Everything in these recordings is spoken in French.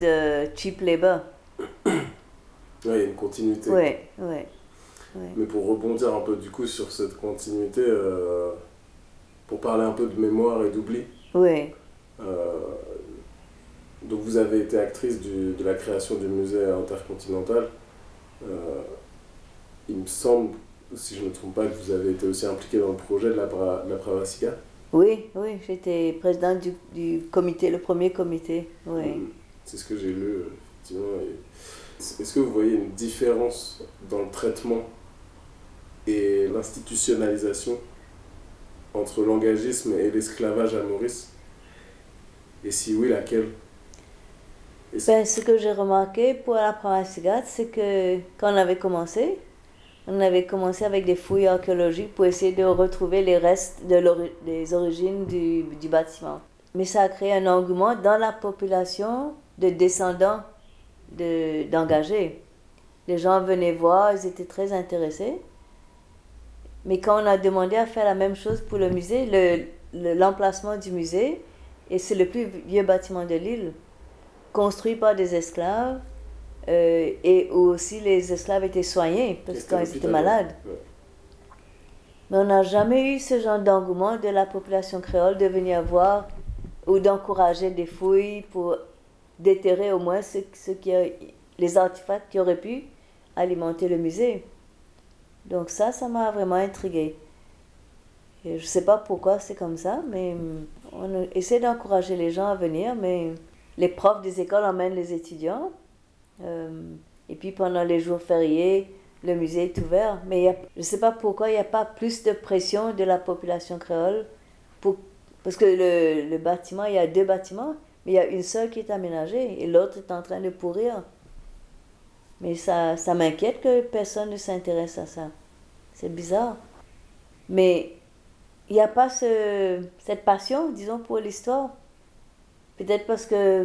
de cheap labor. Ouais, il y a une continuité. Ouais. Mais pour rebondir un peu du coup sur cette continuité, pour parler un peu de mémoire et d'oubli, Oui. euh, donc vous avez été actrice de la création du musée intercontinental. Euh, il me semble, si je ne me trompe pas, que vous avez été aussi impliquée dans le projet de la Pravasica. Oui, j'étais présidente du comité, le premier comité. Oui. C'est ce que j'ai lu, effectivement. Est-ce que vous voyez une différence dans le traitement et l'institutionnalisation entre l'engagisme et l'esclavage à Maurice? Et si oui, laquelle? Ben, ce que j'ai remarqué pour la Pravasiga, c'est que quand on avait commencé avec des fouilles archéologiques pour essayer de retrouver les restes des origines du bâtiment. Mais ça a créé un engouement dans la population de descendants d'engagés. Les gens venaient voir, ils étaient très intéressés. Mais quand on a demandé à faire la même chose pour le musée, l'emplacement du musée, et c'est le plus vieux bâtiment de l'île, construit par des esclaves, et où aussi les esclaves étaient soignés, parce que quand ils étaient malades. Ouais. Mais on n'a jamais eu ce genre d'engouement de la population créole de venir voir ou d'encourager des fouilles pour déterrer au moins les artefacts qui auraient pu alimenter le musée. Donc ça m'a vraiment intriguée. Et je ne sais pas pourquoi c'est comme ça, mais on essaie d'encourager les gens à venir, mais les profs des écoles emmènent les étudiants. Et puis pendant les jours fériés, le musée est ouvert. Mais je ne sais pas pourquoi il n'y a pas plus de pression de la population créole. Parce que le bâtiment, il y a 2 bâtiments, mais il y a une seule qui est aménagée et l'autre est en train de pourrir. Mais ça m'inquiète que personne ne s'intéresse à ça. C'est bizarre. Mais il n'y a pas cette passion, disons, pour l'histoire. Peut-être parce que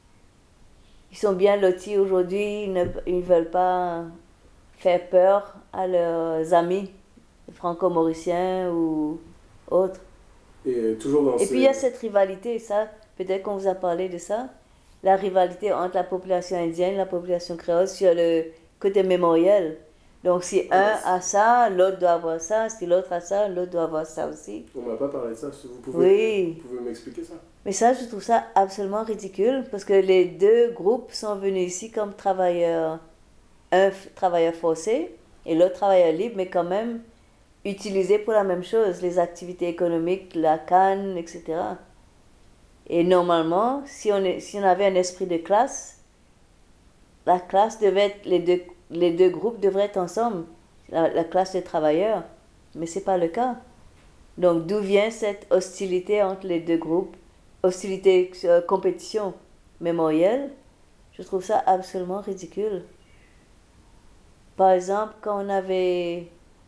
ils sont bien lotis aujourd'hui, ils ne veulent pas faire peur à leurs amis franco-mauriciens ou autres. Et toujours dans Et puis il y a cette rivalité, ça, peut-être qu'on vous a parlé de ça, la rivalité entre la population indienne et la population créole sur le côté mémoriel. Donc si un a ça, l'autre doit avoir ça, si l'autre a ça, l'autre doit avoir ça aussi. On m'a pas parlé de ça, vous pouvez m'expliquer ça? Mais ça, je trouve ça absolument ridicule, parce que les 2 groupes sont venus ici comme travailleurs, un travailleur forcé et l'autre travailleur libre, mais quand même utilisés pour la même chose, les activités économiques, la canne, etc. Et normalement, si on avait un esprit de classe, la classe devait être, les deux groupes devraient être ensemble, la classe des travailleurs, mais ce n'est pas le cas. Donc d'où vient cette hostilité entre les 2 groupes, hostilité, compétition mémorielle? Je trouve ça absolument ridicule. Par exemple, quand on avait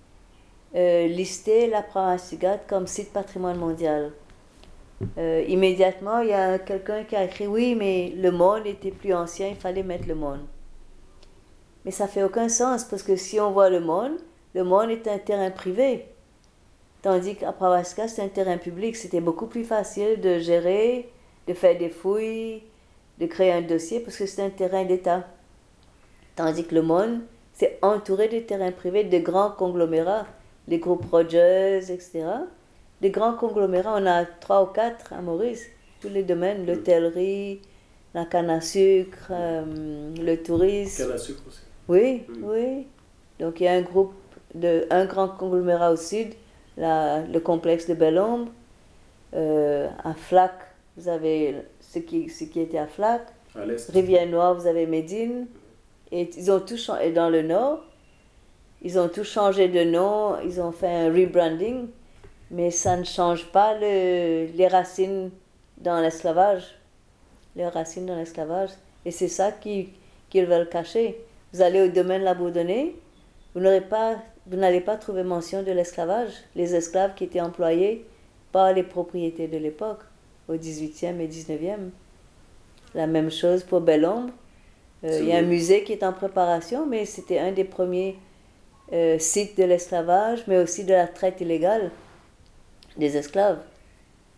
listé la Pravasiga comme site patrimoine mondial, immédiatement, il y a quelqu'un qui a écrit « Oui, mais le monde était plus ancien, il fallait mettre le monde. » Mais ça ne fait aucun sens, parce que si on voit le monde est un terrain privé. Tandis qu'à Pravasiga, c'est un terrain public. C'était beaucoup plus facile de gérer, de faire des fouilles, de créer un dossier, parce que c'est un terrain d'État. Tandis que le monde, c'est entouré de terrains privés, de grands conglomérats, les groupes Rogers, etc. Des grands conglomérats, on a 3 ou 4 à Maurice, tous les domaines, l'hôtellerie, la canne à sucre, le tourisme. Canne à sucre aussi. Oui. Donc il y a un grand conglomérat au sud, le complexe de Belle-Ombre. À Flac, vous avez ce qui était à Flac. À l'est. Rivière-Noire, vous avez Médine. Et ils ont tout changé. Et dans le nord, ils ont tout changé de nom, ils ont fait un rebranding, mais ça ne change pas les racines dans l'esclavage. Les racines dans l'esclavage. Et c'est ça qu'ils veulent cacher. Vous allez au domaine La Bourdonnais, vous n'allez pas trouver mention de l'esclavage. Les esclaves qui étaient employés par les propriétés de l'époque, au 18e et 19e. La même chose pour Belle-Ombre. Il y a un musée qui est en préparation, mais c'était un des premiers sites de l'esclavage, mais aussi de la traite illégale des esclaves.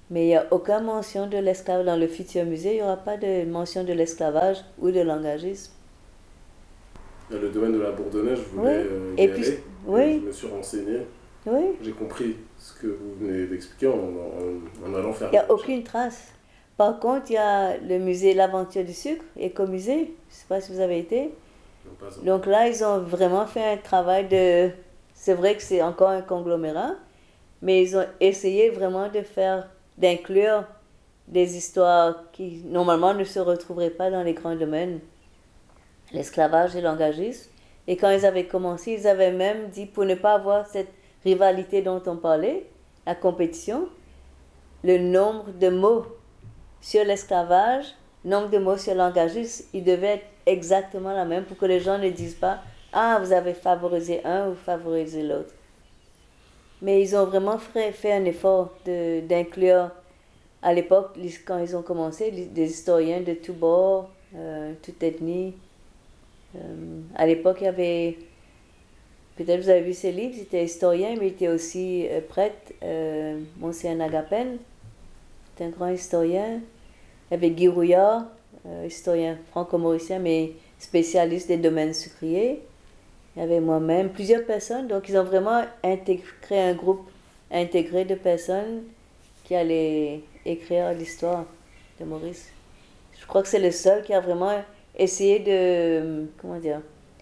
Mais il n'y a aucune mention de l'esclavage. Dans le futur musée, il n'y aura pas de mention de l'esclavage ou de l'engagisme. Dans le domaine de la Bourdonnais, je Oui. voulais y Et puis, aller. Et je oui, me suis renseigné. oui. J'ai compris ce que vous venez d'expliquer en allant faire Il n'y mes a recherches. aucune trace. Par contre, il y a le musée L'Aventure du Sucre, écomusée. Je ne sais pas si vous avez été. Non, pas encore. Donc là, ils ont vraiment fait un travail de... C'est vrai que c'est encore un conglomérat, mais ils ont essayé vraiment d'inclure des histoires qui normalement ne se retrouveraient pas dans les grands domaines, l'esclavage et l'engagisme. Et quand ils avaient commencé, ils avaient même dit, pour ne pas avoir cette rivalité dont on parlait, la compétition, le nombre de mots sur l'esclavage, nombre de mots sur l'engagisme, il devait être exactement la même pour que les gens ne disent pas « Ah, vous avez favorisé un ou favorisé l'autre ». Mais ils ont vraiment fait un effort d'inclure, à l'époque, quand ils ont commencé, des historiens de tous bords, toute ethnie. À l'époque, il y avait, peut-être vous avez vu ses livres, il était historien, mais il était aussi prêtre, Monseigneur Nagapen, c'est un grand historien. Il y avait Guy Rouillard, historien franco-mauricien, mais spécialiste des domaines sucriers. Il y avait moi-même, plusieurs personnes. Donc, ils ont vraiment créé un groupe intégré de personnes qui allaient écrire l'histoire de Maurice. Je crois que c'est le seul qui a vraiment essayé de, comment dire,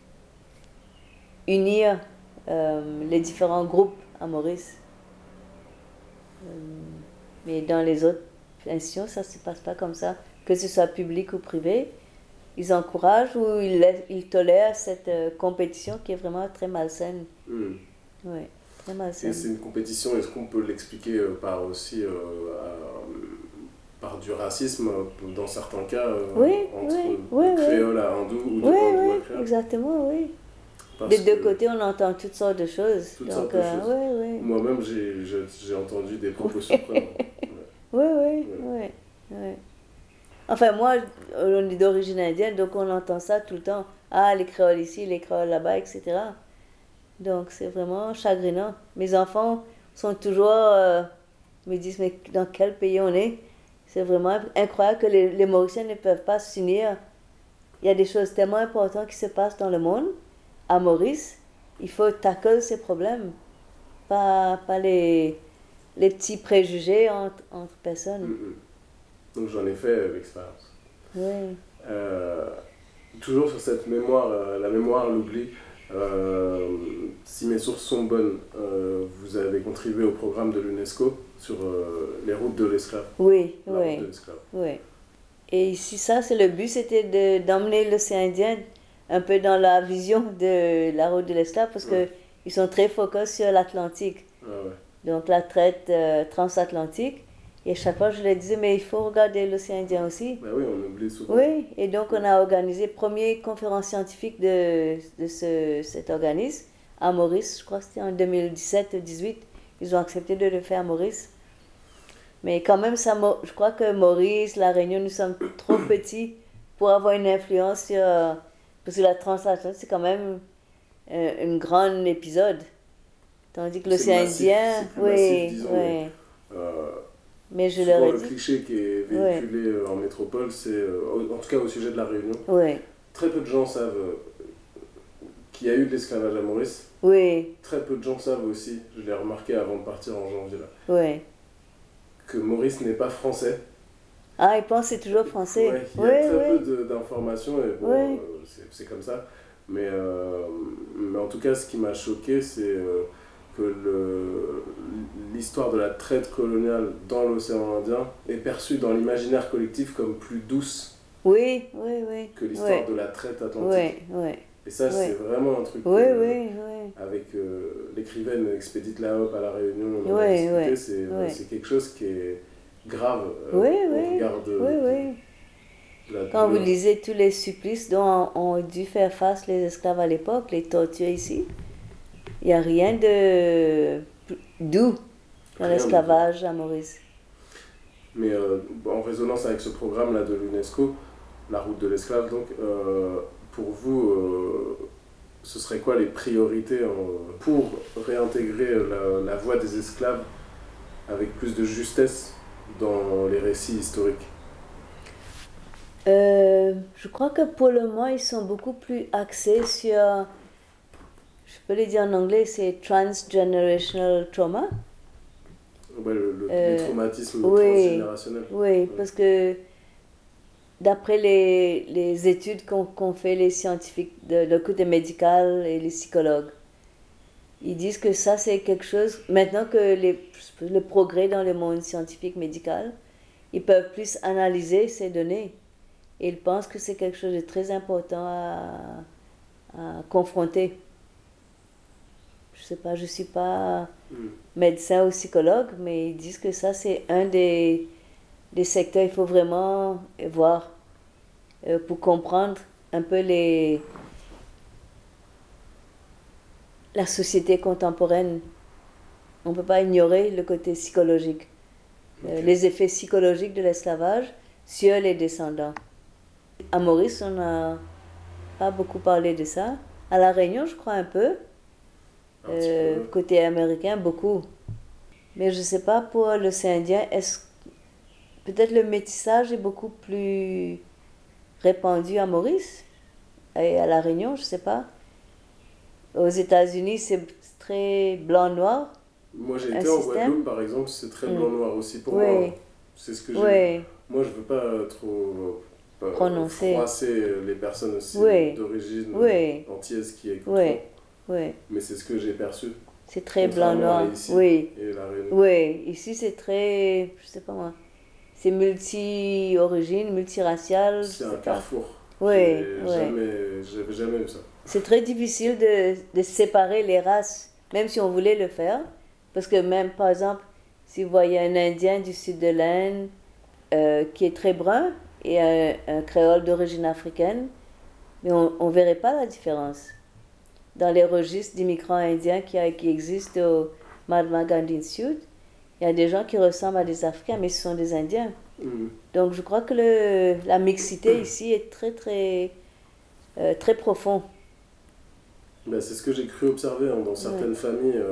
unir les différents groupes à Maurice. Mais dans les autres institutions, ça ne se passe pas comme ça. Que ce soit public ou privé, ils encouragent ou ils tolèrent cette compétition qui est vraiment très malsaine. Oui, très Et malsaine. c'est une compétition, est-ce qu'on peut l'expliquer par aussi par du racisme dans certains cas Oui, entre oui, oui, oui. créole à hindou ou de Oui, hindou oui, à créole? exactement, oui. Parce Des deux que côtés, on entend toutes sortes de choses. toutes Donc, sortes de choses. oui, oui. Moi-même, j'ai entendu des propos surprenants. Oui, oui, Ouais. oui, oui. Enfin, moi, on est d'origine indienne, donc on entend ça tout le temps. Ah, les créoles ici, les créoles là-bas, etc. Donc, c'est vraiment chagrinant. Mes enfants sont toujours, me disent, mais dans quel pays on est? C'est vraiment incroyable que les Mauriciens ne peuvent pas s'unir. Il y a des choses tellement importantes qui se passent dans le monde. À Maurice, il faut tackle ces problèmes, pas les petits préjugés entre personnes. Donc j'en ai fait l'expérience. Oui. Toujours sur cette mémoire, la mémoire, l'oubli, si mes sources sont bonnes, vous avez contribué au programme de l'UNESCO sur les routes de l'esclave. Oui, La oui, route de l'esclave. oui. Et ici, ça, c'est le but, c'était d'emmener l'océan Indien un peu dans la vision de la route de l'esclave, parce que ils sont très focus sur l'Atlantique. Ah ouais. Donc la traite transatlantique. Et chaque fois, je leur disais, mais il faut regarder l'océan Indien aussi. Bah oui, on oublie souvent. Oui, et donc on a organisé première conférence scientifique de cet organisme à Maurice, je crois que c'était en 2017-18. Ils ont accepté de le faire à Maurice. Mais quand même, je crois que Maurice, La Réunion, nous sommes trop petits pour avoir une influence sur... parce que la transatlantique, c'est quand même un grand épisode. Tandis que C'est l'océan massif, Indien, c'est plus oui, massif, disons, oui. Euh, Mais je leur souvent, ai le dit... cliché qui est véhiculé en métropole, c'est, en tout cas au sujet de la Réunion, Oui, très peu de gens savent qu'il y a eu de l'esclavage à Maurice. oui, Très peu de gens savent aussi, je l'ai remarqué avant de partir en janvier là, oui. que Maurice n'est pas français. Ah, ils pensent que c'est toujours français. Ouais, il y Oui, a très oui. peu d'informations et bon, Oui. c'est comme ça. Mais en tout cas, ce qui m'a choqué, c'est que l'histoire de la traite coloniale dans l'océan Indien est perçue dans l'imaginaire collectif comme plus douce Oui, oui, oui. que l'histoire de la traite atlantique. Oui, oui. Et ça, Oui. c'est vraiment un truc Oui, que, oui, oui. avec l'écrivaine Expédite Lahope à La Réunion, on en Oui, a discuté, oui, c'est oui. c'est quelque chose qui est grave Oui, au oui. regard de, Oui, oui. de la Quand vous douleur. lisez tous les supplices dont ont dû faire face les esclaves à l'époque, les tortures ici, il n'y a rien de doux dans Rien de l'esclavage à Maurice. Mais en résonance avec ce programme-là de l'UNESCO, la route de l'esclave, donc, pour vous, ce serait quoi les priorités pour réintégrer la voix des esclaves avec plus de justesse dans les récits historiques? Je crois que pour le moment, ils sont beaucoup plus axés sur, je peux le dire en anglais, c'est transgenerational trauma. Ouais, les traumatismes Oui, transgénérationnels. oui, Ouais. parce que d'après les études qu'ont fait les scientifiques de le côté médical et les psychologues, ils disent que ça c'est quelque chose, maintenant que le progrès dans le monde scientifique médical, ils peuvent plus analyser ces données. Et ils pensent que c'est quelque chose de très important à confronter. Je sais pas, je suis pas médecin ou psychologue, mais ils disent que ça c'est un des secteurs qu'il faut vraiment voir pour comprendre un peu la société contemporaine. On ne peut pas ignorer le côté psychologique, les effets psychologiques de l'esclavage sur les descendants. À Maurice, on n'a pas beaucoup parlé de ça. À La Réunion, je crois un peu. Côté américain, beaucoup. Mais je ne sais pas pour l'océan Indien, peut-être le métissage est beaucoup plus répandu à Maurice et à La Réunion, je ne sais pas. Aux États-Unis, c'est très blanc-noir. Moi, j'ai été en Guadeloupe, par exemple, c'est très blanc-noir aussi pour Oui. moi. C'est ce que j'ai Oui. Moi, je veux pas trop Prononcer. froisser les personnes aussi Oui. d'origine Oui. antillaise qui écoutent. Oui. Oui. Mais c'est ce que j'ai perçu. C'est très Contrairement à blanc-noir. ici Oui. et La Réunion. Oui. Ici, c'est très, je sais pas moi, c'est multi-origine, multiracial. C'est un carrefour. Oui. J'avais jamais vu ça. C'est très difficile de séparer les races, même si on voulait le faire. Parce que même, par exemple, si vous voyez un Indien du sud de l'Inde qui est très brun et un créole d'origine africaine, mais on ne verrait pas la différence. Dans les registres d'immigrants indiens qui existent au Mahatma Gandhi Institute, il y a des gens qui ressemblent à des Africains, mais ce sont des Indiens. Donc je crois que la mixité ici est très, très, très profonde. Ben, c'est ce que j'ai cru observer dans certaines familles.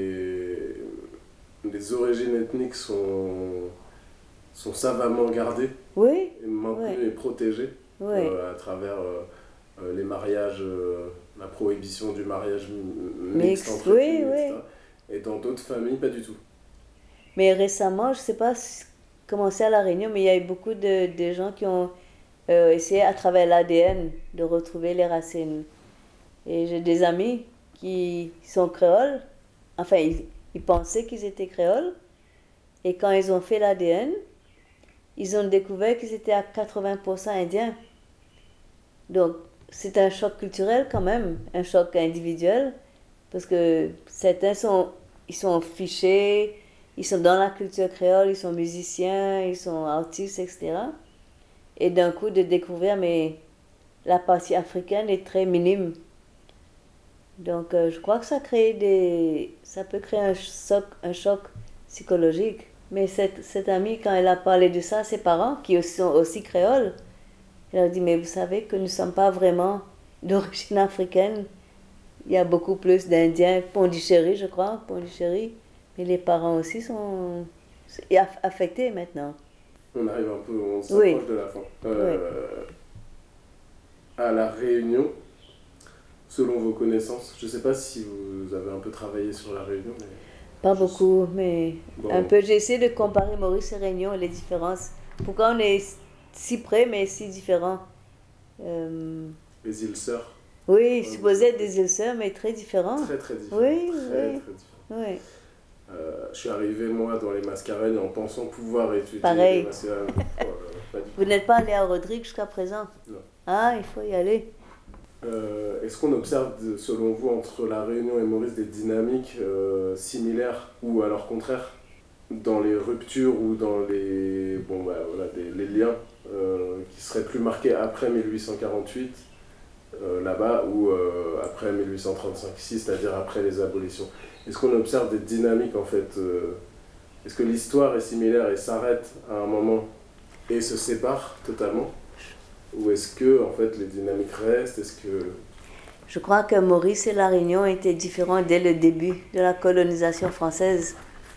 Les origines ethniques sont savamment gardées, Oui. et maintenues et protégées à travers les mariages, la prohibition du mariage mixte entre ethnies, etc. Et dans d'autres familles, pas du tout. Mais récemment, je ne sais pas comment c'est à La Réunion, mais il y a eu beaucoup de gens qui ont essayé à travers l'ADN de retrouver les racines. Et j'ai des amis qui sont créoles, enfin ils pensaient qu'ils étaient créoles, et quand ils ont fait l'ADN, ils ont découvert qu'ils étaient à 80% indiens. Donc c'est un choc culturel quand même, un choc individuel, parce que certains ils sont fichés, ils sont dans la culture créole, ils sont musiciens, ils sont artistes, etc. Et d'un coup de découvrir, mais la partie africaine est très minime. Donc je crois que ça peut créer un choc psychologique. Mais cette amie, quand elle a parlé de ça à ses parents, qui sont aussi créoles, elle a dit, mais vous savez que nous ne sommes pas vraiment d'origine africaine. Il y a beaucoup plus d'Indiens, Pondichéry, je crois, Pondichéry. Mais les parents aussi sont affectés maintenant. On arrive un peu, on s'approche de la fin. À La Réunion, selon vos connaissances, je ne sais pas si vous avez un peu travaillé sur La Réunion, mais... Pas beaucoup, mais un peu. J'ai essayé de comparer Maurice et Réunion et les différences. Pourquoi on est si près, mais si différents? Les îles Sœurs. Oui, supposé être des îles Sœurs, mais très différents. Très, très différents. Oui, très différents. Oui. Je suis arrivé, moi, dans les Mascareignes en pensant pouvoir étudier Pareil. les Mascareignes. Vous n'êtes pas allé à Rodrigue jusqu'à présent? Non. Ah, il faut y aller. Est-ce qu'on observe, selon vous, entre La Réunion et Maurice, des dynamiques similaires ou à leur contraire dans les ruptures ou dans les liens qui seraient plus marqués après 1848 là-bas ou après 1835 ici, c'est-à-dire après les abolitions? Est-ce qu'on observe des dynamiques en fait est-ce que l'histoire est similaire et s'arrête à un moment et se sépare totalement? Ou est-ce que en fait les dynamiques restent? Est-ce que... Je crois que Maurice et La Réunion étaient différents dès le début de la colonisation française.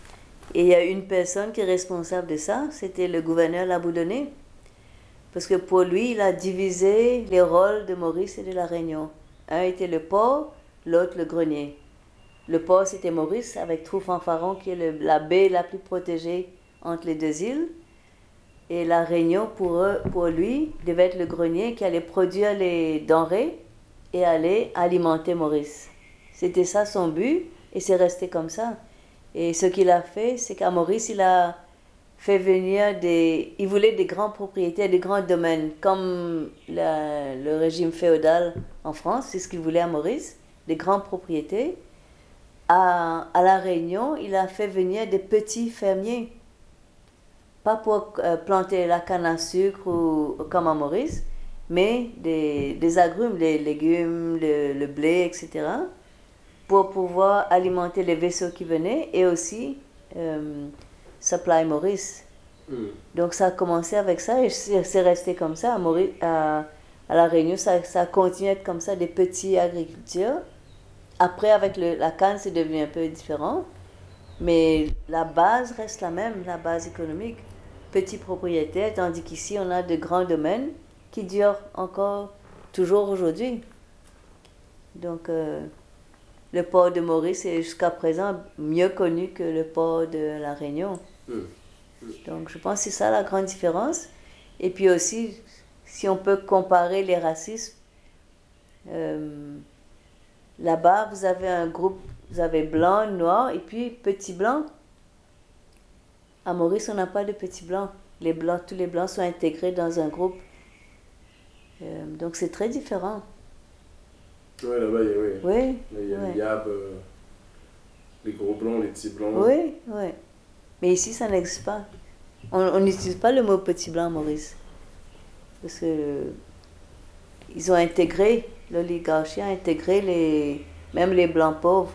Et il y a une personne qui est responsable de ça, c'était le gouverneur Labourdonnais. Parce que pour lui, il a divisé les rôles de Maurice et de la Réunion. Un était le port, l'autre le grenier. Le port, c'était Maurice, avec Trou-Fanfaron, qui est la baie la plus protégée entre les deux îles. Et la Réunion, pour lui, devait être le grenier qui allait produire les denrées et aller alimenter Maurice. C'était ça son but, et c'est resté comme ça. Et ce qu'il a fait, c'est qu'à Maurice, il a fait venir il voulait des grands propriétaires, des grands domaines, comme le régime féodal en France, c'est ce qu'il voulait à Maurice, des grands propriétés. À La Réunion, il a fait venir des petits fermiers, pas pour planter la canne à sucre comme à Maurice, mais des agrumes, des légumes, le blé, etc., pour pouvoir alimenter les vaisseaux qui venaient et aussi Supply Maurice. Donc ça a commencé avec ça et c'est resté comme ça. À La Réunion, ça a continué à être comme ça, des petits agriculteurs. Après, avec la canne, c'est devenu un peu différent. Mais la base reste la même, la base économique. Petits propriétaires, tandis qu'ici, on a de grands domaines qui durent encore, toujours aujourd'hui. Donc, le port de Maurice est jusqu'à présent mieux connu que le port de La Réunion. Donc, je pense que c'est ça la grande différence. Et puis aussi, si on peut comparer les racismes, là-bas, vous avez un groupe, vous avez blanc, noir et puis petit blanc. À Maurice, on n'a pas de petits blancs. Tous les blancs sont intégrés dans un groupe. Donc c'est très différent. Ouais, là-bas, il y a les Yab, les gros blancs, les petits blancs. Oui, oui. Mais ici, ça n'existe pas. On n'utilise pas le mot petit blanc, Maurice. Parce que ils ont intégré, l'oligarchie a intégré même les blancs pauvres.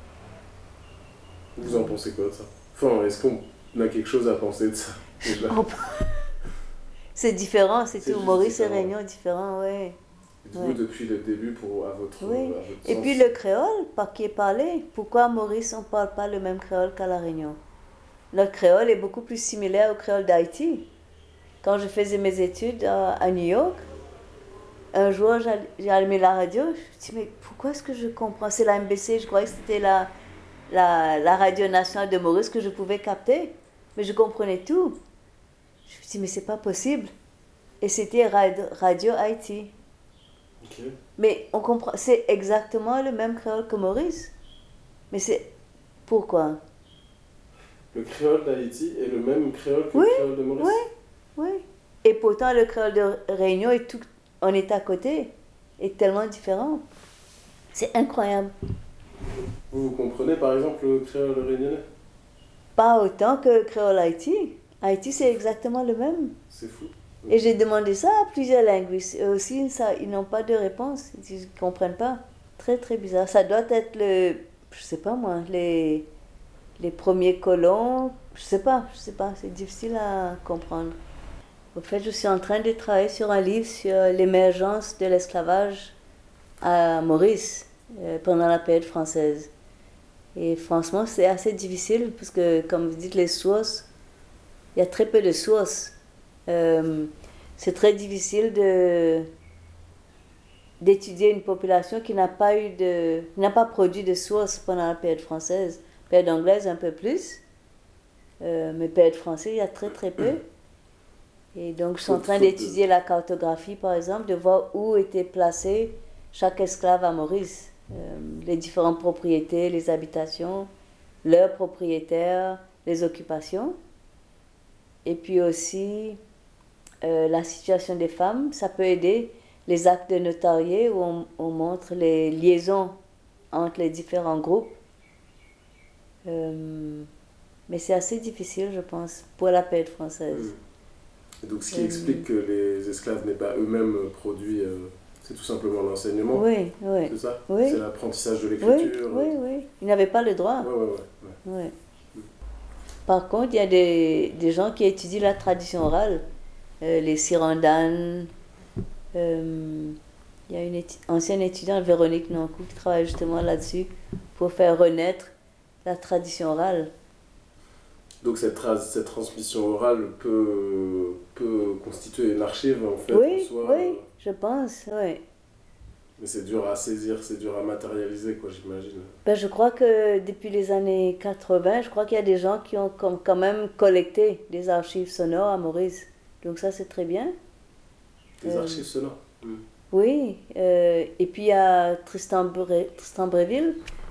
Vous en pensez quoi de ça? Enfin, est-ce qu'on a quelque chose à penser de ça déjà? C'est différent, c'est tout. Maurice différent. et Réunion, différent, oui. Vous, depuis le début, à votre Et sens. puis le créole, par qui est parlé, pourquoi à Maurice on ne parle pas le même créole qu'à La Réunion? Le créole est beaucoup plus similaire au créole d'Haïti. Quand je faisais mes études à New York, un jour j'ai allumé la radio, je me suis dit, mais pourquoi est-ce que je comprends? C'est la MBC, je croyais que c'était la radio nationale de Maurice que je pouvais capter, mais je comprenais tout. Je me suis dit, mais c'est pas possible. Et c'était Radio Haïti. Okay. Mais on comprend, c'est exactement le même créole que Maurice. Mais c'est pourquoi? Le créole d'Haïti est le même créole que le créole de Maurice? Oui. Et pourtant, le créole de Réunion on est à côté, est tellement différent. C'est incroyable. Vous comprenez par exemple le créole réunionnais? Pas autant que le créole Haïti. Haïti, c'est exactement le même. C'est fou. Et j'ai demandé ça à plusieurs linguistes. Eux aussi, ils n'ont pas de réponse. Ils ne comprennent pas. Très, très bizarre. Ça doit être je sais pas moi, les premiers colons. Je sais pas. C'est difficile à comprendre. En fait, je suis en train de travailler sur un livre sur l'émergence de l'esclavage à Maurice pendant la période française. Et franchement, c'est assez difficile parce que, comme vous dites, les sources, il y a très peu de sources. C'est très difficile d'étudier une population qui n'a pas produit de sources pendant la période française. Période anglaise, un peu plus. Mais période française, il y a très très peu. Et donc, je suis en train d'étudier la cartographie, par exemple, de voir où était placé chaque esclave à Maurice. Les différentes propriétés, les habitations, leurs propriétaires, les occupations. Et puis aussi, la situation des femmes, ça peut aider. Les actes de notarié où on montre les liaisons entre les différents groupes. Mais c'est assez difficile, je pense, pour la période française. Donc ce qui explique que les esclaves n'aient pas eux-mêmes produit, c'est tout simplement l'enseignement. Oui. C'est ça? Oui. C'est l'apprentissage de l'écriture. Oui. Ils n'avaient pas le droit. Oui. Par contre, il y a des gens qui étudient la tradition orale. Les Sirandanes. Il y a une ancienne étudiante, Véronique Nankou, qui travaille justement là-dessus pour faire renaître la tradition orale. Donc cette transmission orale peut constituer une archive en fait Oui, en soi. oui, je pense, oui. Mais c'est dur à saisir, c'est dur à matérialiser, quoi, j'imagine. Ben, je crois que depuis les années 80, je crois qu'il y a des gens qui ont quand même collecté des archives sonores à Maurice. Donc ça, c'est très bien. Des archives sonores. Oui, et puis il y a Tristan Bréville,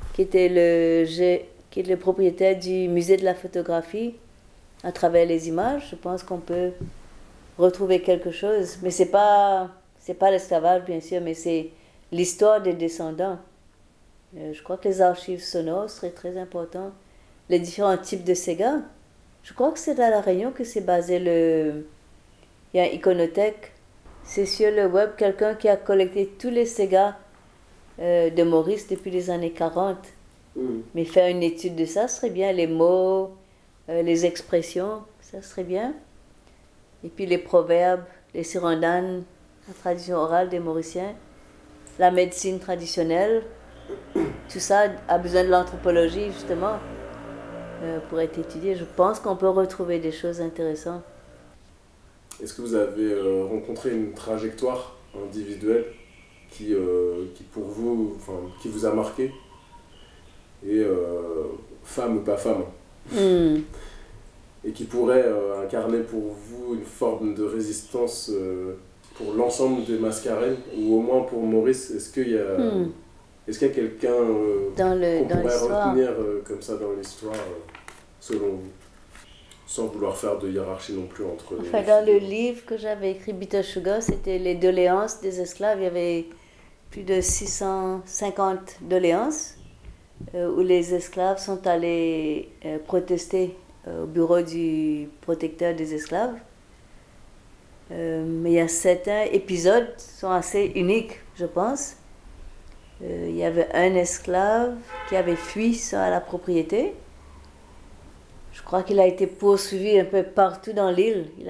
qui est le propriétaire du musée de la photographie. À travers les images, je pense qu'on peut retrouver quelque chose. Mais c'est pas l'esclavage, bien sûr, mais c'est l'histoire des descendants. Je crois que les archives sonores seraient très importantes. Les différents types de Sega. Je crois que c'est à La Réunion que c'est basé il y a une iconothèque. C'est sur le web quelqu'un qui a collecté tous les Sega de Maurice depuis les années 40. Mais faire une étude de ça serait bien. Les mots, les expressions, ça serait bien. Et puis les proverbes, les sirandanes, la tradition orale des Mauriciens, la médecine traditionnelle. Tout ça a besoin de l'anthropologie, justement, pour être étudié. Je pense qu'on peut retrouver des choses intéressantes. Est-ce que vous avez rencontré une trajectoire individuelle qui pour vous, enfin, qui vous a marqué? Et femme ou pas femme, et qui pourrait incarner pour vous une forme de résistance pour l'ensemble des Mascareignes, ou au moins pour Maurice? Est-ce qu'il y a quelqu'un qu'on pourrait retenir comme ça dans l'histoire, selon vous, sans vouloir faire de hiérarchie non plus entre enfin, dans le livre que j'avais écrit, Bitter Sugar, c'était les doléances des esclaves. Il y avait plus de 650 doléances où les esclaves sont allés protester au bureau du protecteur des esclaves. Mais il y a certains épisodes qui sont assez uniques, je pense. Il y avait un esclave qui avait fui à la propriété. Je crois qu'il a été poursuivi un peu partout dans l'île. Il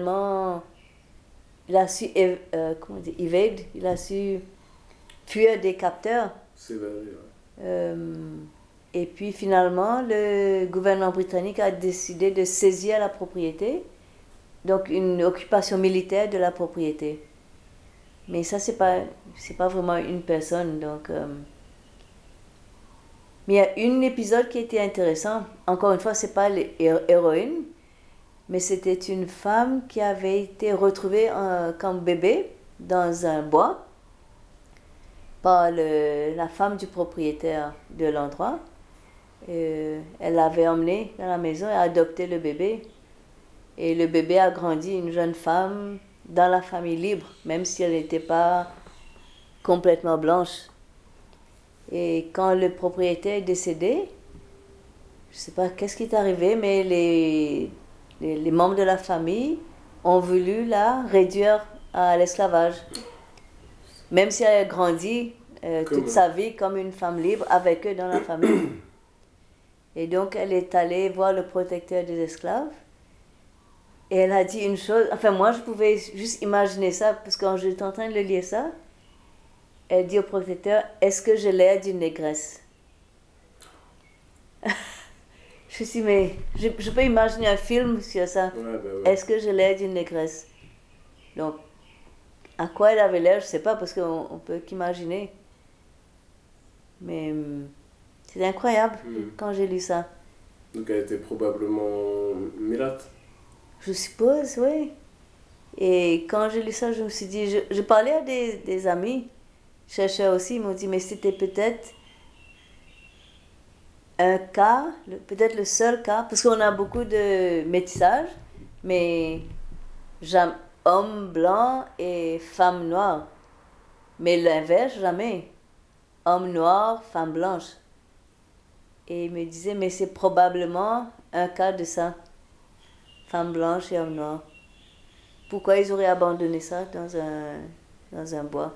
a su evade, il a su fuir des capteurs. Et puis finalement, le gouvernement britannique a décidé de saisir la propriété, donc une occupation militaire de la propriété. Mais ça, c'est pas vraiment une personne. Donc, mais il y a un épisode qui était intéressant. Encore une fois, c'est pas l'héroïne, mais c'était une femme qui avait été retrouvée comme bébé dans un bois par la femme du propriétaire de l'endroit. Elle l'avait emmené dans la maison et a adopté le bébé. Et le bébé a grandi une jeune femme dans la famille libre, même si elle n'était pas complètement blanche. Et quand le propriétaire est décédé, je ne sais pas qu'est-ce qui est arrivé, mais les membres de la famille ont voulu la réduire à l'esclavage. Même si elle a grandi toute sa vie comme une femme libre avec eux dans la famille. Et donc elle est allée voir le protecteur des esclaves. Et elle a dit une chose, enfin moi je pouvais juste imaginer ça, parce que quand j'étais en train de le lire ça, elle dit au protecteur, est-ce que j'ai l'air d'une négresse? Je me suis dit, mais je peux imaginer un film sur ça. Ouais. Est-ce que j'ai l'air d'une négresse? Donc, à quoi elle avait l'air, je ne sais pas, parce qu'on peut qu'imaginer. Mais c'est incroyable quand j'ai lu ça. Donc elle était probablement mulâtre? Je suppose, oui. Et quand j'ai lu ça, je me suis dit, je parlais à des amis, chercheurs aussi, ils m'ont dit, mais c'était peut-être un cas, peut-être le seul cas, parce qu'on a beaucoup de métissage, mais homme blanc et femme noire. Mais l'inverse, jamais. Homme noir, femme blanche. Et il me disait, mais c'est probablement un cas de ça. Femme blanche et homme noir. Pourquoi ils auraient abandonné ça dans un bois?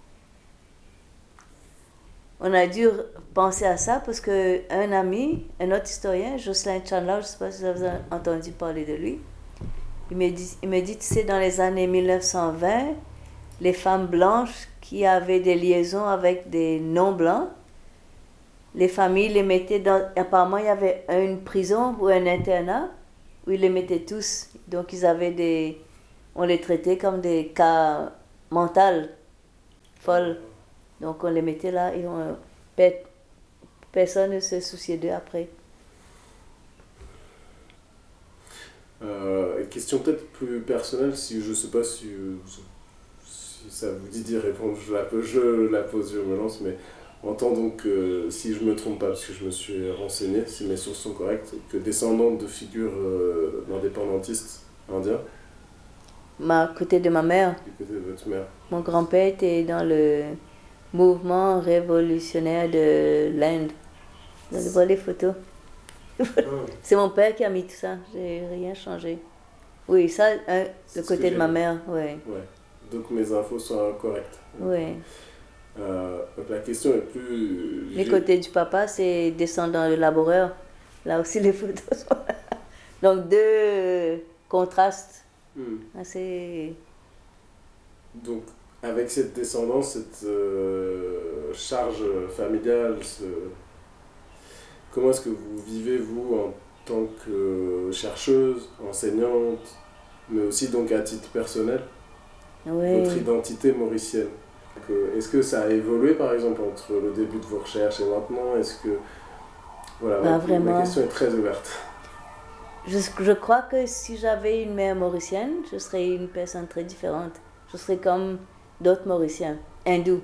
On a dû penser à ça parce qu'un ami, un autre historien, Jocelyn Chandler, je ne sais pas si vous avez entendu parler de lui, il me dit, tu sais, dans les années 1920, les femmes blanches qui avaient des liaisons avec des non-blancs, les familles les mettaient dans... Apparemment, il y avait une prison ou un internat où ils les mettaient tous. Donc, ils avaient des... On les traitait comme des cas mentaux, folles. Donc, on les mettait là et personne ne se souciait d'eux après. Question peut-être plus personnelle, si je sais pas si ça vous dit d'y répondre, je la pose, je me lance, mais en tant donc, si je me trompe pas, parce que je me suis renseigné, si mes sources sont correctes, que descendante de figures indépendantistes indiens. Côté de ma mère, Du côté de votre mère. mon grand-père était dans le mouvement révolutionnaire de l'Inde. Vous allez voir les photos. C'est mon père qui a mis tout ça, j'ai rien changé. Oui, ça, le côté de ma mère, oui. Ouais. Donc mes infos sont correctes. Oui. Donc la question est plus... Les côtés du papa, c'est descendant de laboureur. Là aussi, les photos sont là. Donc, deux contrastes assez... Donc, avec cette descendance, cette charge familiale, comment est-ce que vous vivez, vous, en tant que chercheuse, enseignante, mais aussi donc à titre personnel, votre identité mauricienne? Est-ce que ça a évolué, par exemple, entre le début de vos recherches et maintenant? Est-ce que... Voilà, ma question est très ouverte. Je crois que si j'avais une mère mauricienne, je serais une personne très différente. Je serais comme d'autres Mauriciens, hindous.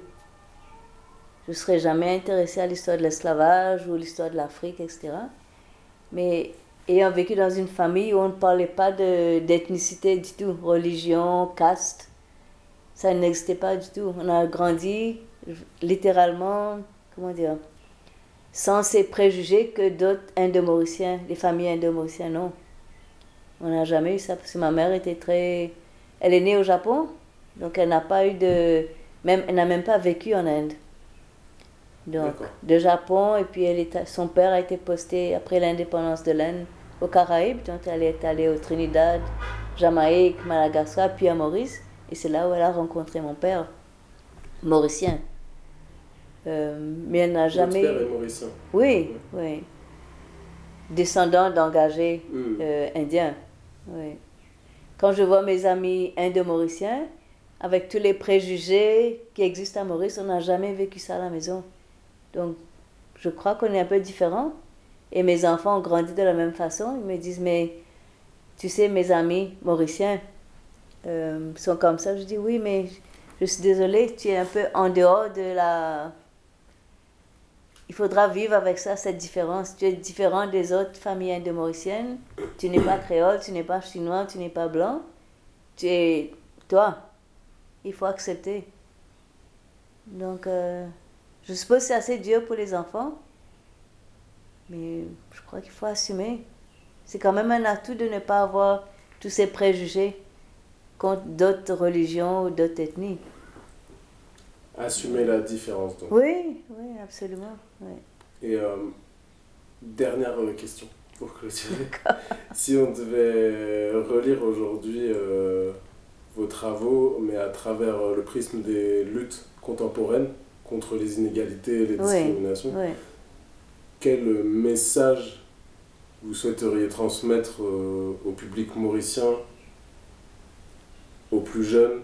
Je ne serais jamais intéressée à l'histoire de l'esclavage ou l'histoire de l'Afrique, etc. Mais ayant vécu dans une famille où on ne parlait pas d'ethnicité du tout, religion, caste, ça n'existait pas du tout. On a grandi littéralement, comment dire, sans ces préjugés que d'autres Indo-Mauriciens, les familles Indo-Mauriciennes ont. On n'a jamais eu ça parce que ma mère était très... Elle est née au Japon, donc elle n'a pas eu de... Elle n'a même pas vécu en Inde. Donc, de Japon, et puis son père a été posté après l'indépendance de l'Inde aux Caraïbes, donc elle est allée au Trinidad, Jamaïque, Madagascar, puis à Maurice, et c'est là où elle a rencontré mon père, mauricien. Mais elle n'a jamais... Votre père est mauricien? Oui, oui. Descendant d'engagés indiens. Oui. Quand je vois mes amis indo-mauriciens, avec tous les préjugés qui existent à Maurice, on n'a jamais vécu ça à la maison. Donc, je crois qu'on est un peu différents. Et mes enfants ont grandi de la même façon. Ils me disent, mais tu sais, mes amis mauriciens sont comme ça. Je dis, oui, mais je suis désolée, tu es un peu en dehors de la... Il faudra vivre avec ça, cette différence. Tu es différent des autres familles indo-mauriciennes. Tu n'es pas créole, tu n'es pas chinois, tu n'es pas blanc. Tu es toi. Il faut accepter. Donc, je suppose que c'est assez dur pour les enfants. Mais je crois qu'il faut assumer. C'est quand même un atout de ne pas avoir tous ces préjugés contre d'autres religions ou d'autres ethnies. Assumer la différence, donc. Oui, oui, absolument. Oui. Et dernière question pour clôturer. Si on devait relire aujourd'hui vos travaux, mais à travers le prisme des luttes contemporaines contre les inégalités et les discriminations, quel message vous souhaiteriez transmettre au public mauricien, aux plus jeunes,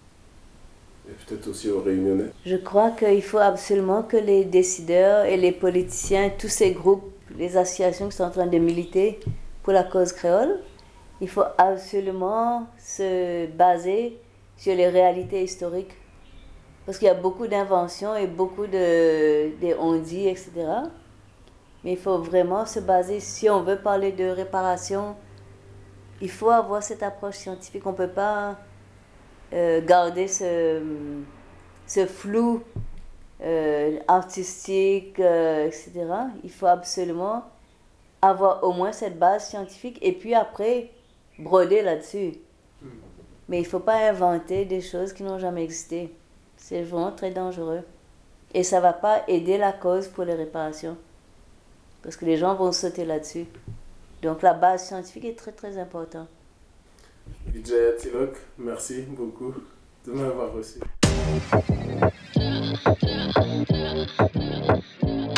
et peut-être aussi aux Réunionnais? Je crois qu'il faut absolument que les décideurs et les politiciens, tous ces groupes, les associations qui sont en train de militer pour la cause créole, il faut absolument se baser sur les réalités historiques. Parce qu'il y a beaucoup d'inventions et beaucoup de on-dit, etc. Mais il faut vraiment se baser, si on veut parler de réparation, il faut avoir cette approche scientifique. On ne peut pas garder ce flou artistique, etc. Il faut absolument avoir au moins cette base scientifique et puis après broder là-dessus. Mais il ne faut pas inventer des choses qui n'ont jamais existé. C'est vraiment très dangereux. Et ça ne va pas aider la cause pour les réparations. Parce que les gens vont sauter là-dessus. Donc la base scientifique est très très importante. Vijaya Tilok, merci beaucoup de m'avoir reçu.